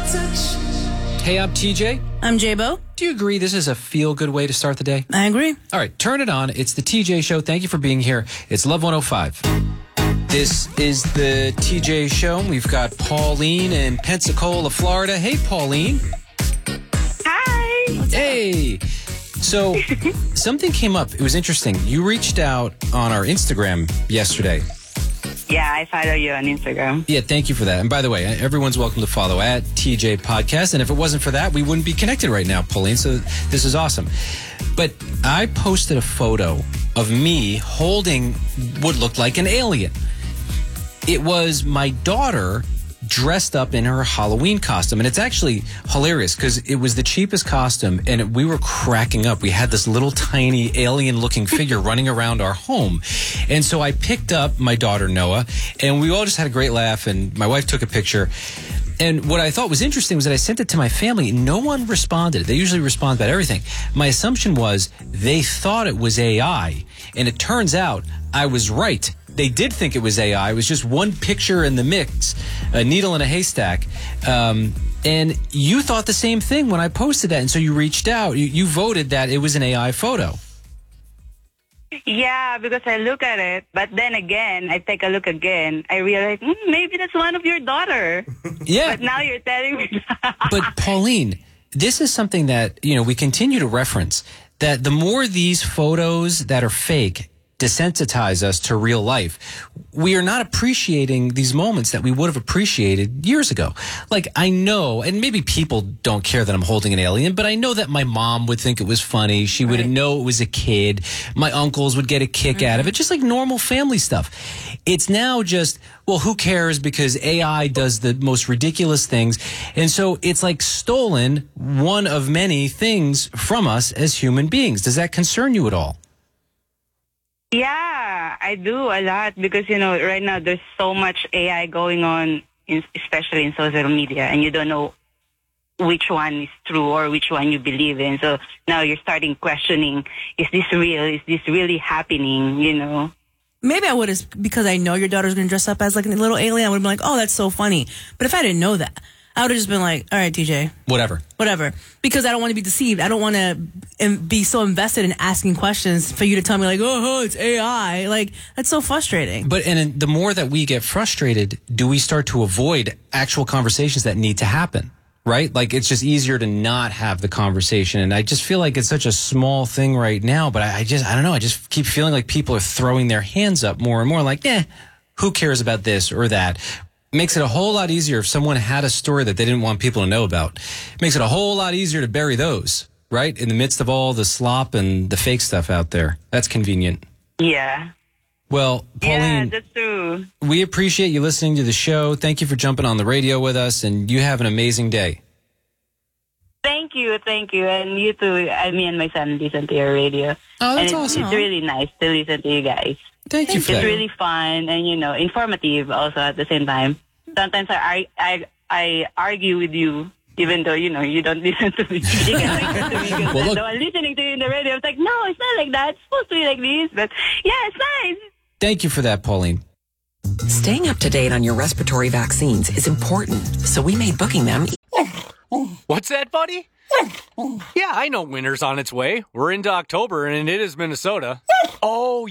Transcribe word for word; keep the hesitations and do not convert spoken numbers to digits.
Hey, I'm T J. I'm J-Bo. Do you agree this is a feel-good way to start the day? I agree. All right, turn it on. It's the T J Show. Thank you for being here. It's Love one oh five. This is the T J Show. We've got Pauline in Pensacola, Florida. Hey, Pauline. Hi. Hey. So something came up. It was interesting. You reached out on our Instagram yesterday. Yeah, I follow you on Instagram. Yeah, thank you for that. And by the way, everyone's welcome to follow at T J Podcast. And if it wasn't for that, we wouldn't be connected right now, Pauline. So this is awesome. But I posted a photo of me holding what looked like an alien. It was my daughter dressed up in her Halloween costume. And it's actually hilarious because it was the cheapest costume and we were cracking up. We had this little tiny alien looking figure running around our home. And so I picked up my daughter, Noah, and we all just had a great laugh and my wife took a picture. And what I thought was interesting was that I sent it to my family. No one responded. They usually respond about everything. My assumption was they thought it was A I. And it turns out I was right. They did think it was A I. It was just one picture in the mix, a needle in a haystack. Um, and you thought the same thing when I posted that. And so you reached out. You, you voted that it was an A I photo. Yeah, because I look at it, but then again, I take a look again. I realize mm, maybe that's one of your daughter. Yeah. But now you're telling me. But Pauline, this is something that, you know, we continue to reference, that the more these photos that are fake desensitize us to real life, we are not appreciating these moments that we would have appreciated years ago. Like, I know, and maybe people don't care that I'm holding an alien, but I know that my mom would think it was funny. She would Right. know it was a kid. My uncles would get a kick mm-hmm. out of it, just like normal family stuff. It's now just, well, who cares because A I does the most ridiculous things. And so it's like stolen one of many things from us as human beings. Does that concern you at all? Yeah, I do a lot because, you know, right now there's so much A I going on, in, especially in social media, and you don't know which one is true or which one you believe in. So now you're starting questioning, is this real? Is this really happening, you know? Maybe I would have, because I know your daughter's going to dress up as like a little alien, I would have been like, oh, that's so funny. But if I didn't know that, I would have just been like, all right, T J. Whatever. Whatever. Because I don't want to be deceived. I don't want to be so invested in asking questions for you to tell me like, oh, it's A I. Like, that's so frustrating. But and the more that we get frustrated, do we start to avoid actual conversations that need to happen? Right? Like, it's just easier to not have the conversation. And I just feel like it's such a small thing right now. But I, I just, I don't know. I just keep feeling like people are throwing their hands up more and more like, eh, who cares about this or that? Makes it a whole lot easier if someone had a story that they didn't want people to know about. Makes it a whole lot easier to bury those, right? In the midst of all the slop and the fake stuff out there. That's convenient. Yeah. Well, Pauline, yeah, that's true. We appreciate you listening to the show. Thank you for jumping on the radio with us, and you have an amazing day. Thank you, thank you. And you too. I, me and my son listen to your radio. Oh, that's and awesome. It's really nice to listen to you guys. Thank you for It's that. really fun and, you know, informative also at the same time. Sometimes I I I argue with you, even though, you know, you don't listen to me. You can listen to me because Well, look- I'm listening to you in the radio. It's like, no, it's not like that. It's supposed to be like this. But, yeah, it's nice. Thank you for that, Pauline. Staying up to date on your respiratory vaccines is important, so we made booking them. What's that, buddy? Yeah, I know winter's on its way. We're into October, and it is Minnesota. Oh,